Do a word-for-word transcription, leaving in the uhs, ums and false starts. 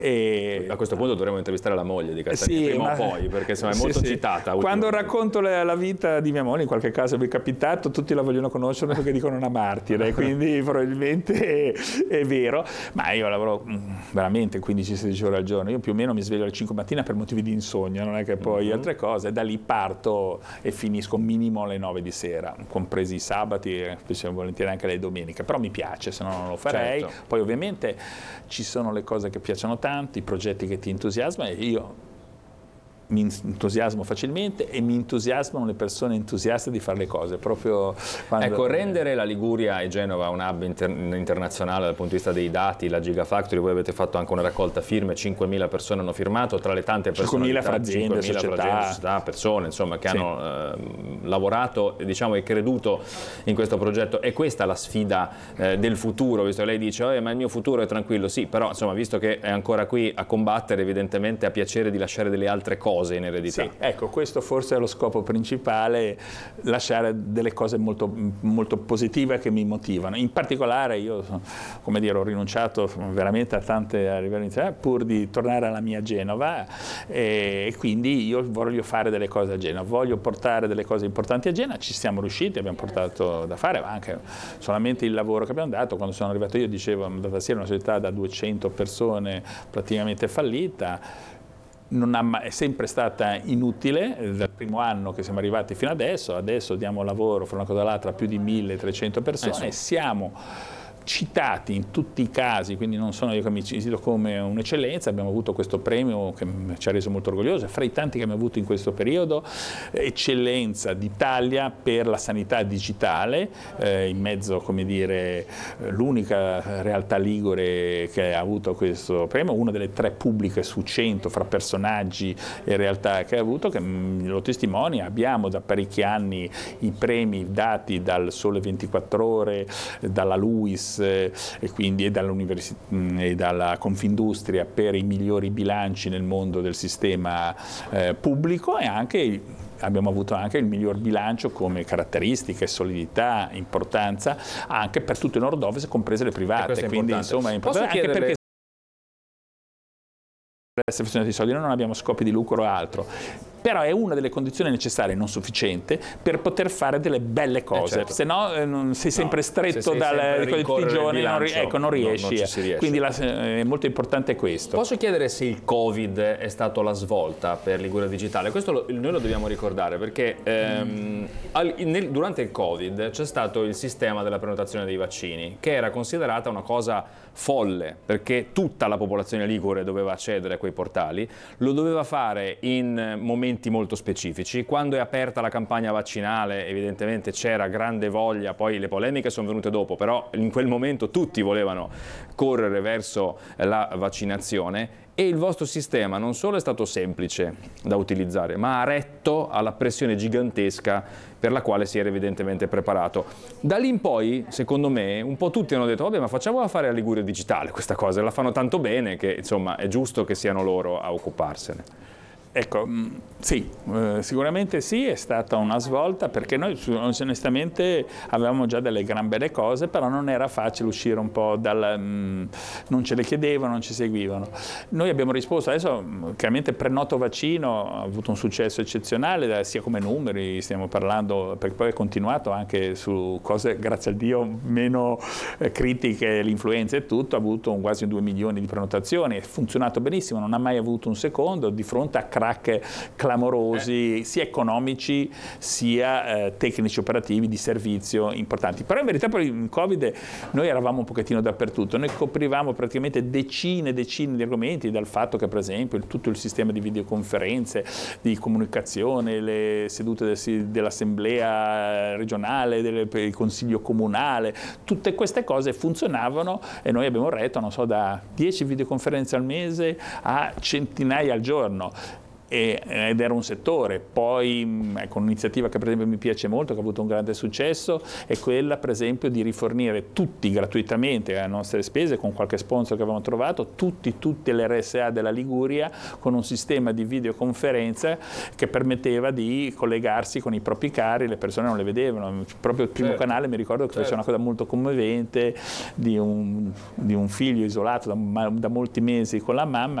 E a questo punto dovremmo intervistare la moglie di Castagnetto, sì, prima ma... o poi, perché insomma è molto sì, citata. Sì. Quando racconto la, la vita di mia moglie, in qualche caso mi è capitato, tutti la vogliono conoscere perché dicono una martire, quindi probabilmente è, è vero, ma io lavoro veramente quindici sedici ore al giorno, io più o meno mi sveglio alle cinque mattina per motivi di insonnia, non è che poi mm-hmm. altre cose, da lì parto e finisco minimo alle nove di sera, compresi i sabati e spesso volentieri anche le domeniche, però mi piace, se no non lo farei. Certo. Poi ovviamente ci sono le cose che piacciono tanto, i progetti che ti entusiasmano, e io mi entusiasmo facilmente e mi entusiasmano le persone entusiaste di fare le cose. Proprio quando... Ecco, rendere la Liguria e Genova un hub inter internazionale dal punto di vista dei dati, la Gigafactory, voi avete fatto anche una raccolta firme, cinquemila persone hanno firmato, tra le tante persone, cinquemila fra aziende, società. società, persone insomma che sì. hanno eh, lavorato diciamo, e creduto in questo progetto. È questa la sfida eh, del futuro, visto che lei dice oh, ma il mio futuro è tranquillo, sì, però insomma visto che è ancora qui a combattere, evidentemente ha piacere di lasciare delle altre cose in eredità. Sì, ecco, questo forse è lo scopo principale, lasciare delle cose molto, molto positive che mi motivano. In particolare io, come dire, ho rinunciato veramente a tante a livello iniziale pur di tornare alla mia Genova e quindi io voglio fare delle cose a Genova, voglio portare delle cose importanti a Genova, ci siamo riusciti, abbiamo portato da fare, ma anche solamente il lavoro che abbiamo dato. Quando sono arrivato io dicevo, Data Sia è una società da duecento persone praticamente fallita, non ha, è sempre stata inutile dal primo anno che siamo arrivati fino adesso, adesso diamo lavoro fra una cosa e l'altra a più di milletrecento persone, eh sì. siamo citati in tutti i casi, quindi non sono io che mi cito come un'eccellenza, abbiamo avuto questo premio che ci ha reso molto orgoglioso, fra i tanti che abbiamo avuto in questo periodo, eccellenza d'Italia per la sanità digitale, eh, in mezzo, come dire, l'unica realtà ligure che ha avuto questo premio, una delle tre pubbliche su cento fra personaggi e realtà che ha avuto, che lo testimonia. Abbiamo da parecchi anni i premi dati dal Sole ventiquattro Ore, dalla LUIS, e quindi e dall'università e dalla Confindustria per i migliori bilanci nel mondo del sistema eh, pubblico, e anche abbiamo avuto anche il miglior bilancio come caratteristiche, solidità, importanza anche per tutto il nord-ovest, comprese le private, quindi insomma è importante anche chiederle... perché essere funzionati i soldi, noi non abbiamo scopi di lucro o altro, però è una delle condizioni necessarie, non sufficiente, per poter fare delle belle cose, eh certo. se no eh, non, sei sempre no, stretto se dal, di tutti i giorni, non, ecco, non riesci, no, non ci riesce. Quindi la, è molto importante questo. Posso chiedere se il Covid è stato la svolta per Liguria Digitale? Questo lo, noi lo dobbiamo ricordare perché ehm, al, nel, durante il Covid c'è stato il sistema della prenotazione dei vaccini, che era considerata una cosa folle, perché tutta la popolazione ligure doveva accedere a quei portali, lo doveva fare in momenti molto specifici. Quando è aperta la campagna vaccinale evidentemente c'era grande voglia, poi le polemiche sono venute dopo, però in quel momento tutti volevano correre verso la vaccinazione, e il vostro sistema non solo è stato semplice da utilizzare, ma ha retto alla pressione gigantesca per la quale si era evidentemente preparato. Da lì in poi, secondo me, un po' tutti hanno detto vabbè, ma facciamola fare a Liguria Digitale questa cosa, la fanno tanto bene che insomma è giusto che siano loro a occuparsene. Ecco, sì, eh, sicuramente sì, è stata una svolta, perché noi onestamente avevamo già delle gran belle cose, però non era facile uscire un po' dal... Mh, non ce le chiedevano, non ci seguivano. Noi abbiamo risposto, adesso chiaramente Prenoto Vaccino ha avuto un successo eccezionale, sia come numeri, stiamo parlando, perché poi è continuato anche su cose, grazie a Dio, meno eh, critiche, l'influenza e tutto, ha avuto un, quasi due milioni di prenotazioni, è funzionato benissimo, non ha mai avuto un secondo, di fronte a crack clamorosi, sia economici sia eh, tecnici operativi di servizio importanti. Però in verità poi in Covid noi eravamo un pochettino dappertutto, noi coprivamo praticamente decine e decine di argomenti, dal fatto che per esempio il, tutto il sistema di videoconferenze, di comunicazione, le sedute del, dell'assemblea regionale, del, del consiglio comunale, tutte queste cose funzionavano e noi abbiamo retto, non so, da dieci videoconferenze al mese a centinaia al giorno. e, ed era un settore. Poi ecco, un'iniziativa che per esempio mi piace molto, che ha avuto un grande successo, è quella per esempio di rifornire tutti gratuitamente a nostre spese, con qualche sponsor che avevamo trovato, tutti, tutte le R S A della Liguria con un sistema di videoconferenza che permetteva di collegarsi con i propri cari, le persone non le vedevano. Proprio il primo certo. canale mi ricordo che certo. faceva una cosa molto commovente di un, di un figlio isolato da, da molti mesi con la mamma